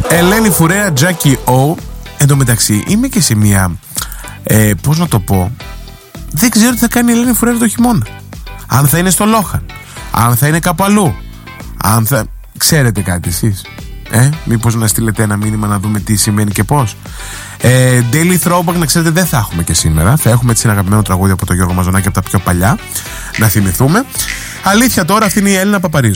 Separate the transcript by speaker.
Speaker 1: Ελένη Φουρέα, Τζάκι Ο. Εν τω μεταξύ είμαι και σε μια πώς να το πω, δεν ξέρω τι θα κάνει η Ελένη Φουρέα το χειμώνα. Αν θα είναι στο Λόχαν, αν θα είναι κάπου αλλού, αν θα... Ξέρετε κάτι εσείς? Μήπως να στείλετε ένα μήνυμα να δούμε τι σημαίνει και πώς. Daily Throwback, να ξέρετε, δεν θα έχουμε και σήμερα. Θα έχουμε έτσι ένα αγαπημένο τραγούδι από τον Γιώργο Μαζονάκη, από τα πιο παλιά, να θυμηθούμε. Αλήθεια τώρα, αυτή είναι η Έλληνα Παπαρίζου.